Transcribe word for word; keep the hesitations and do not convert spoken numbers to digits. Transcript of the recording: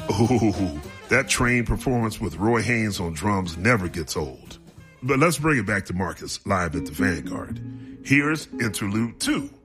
Ooh, that trained performance with Roy Haynes on drums never gets old. But let's bring it back to Marcus live at the Vanguard. Here's Interlude two.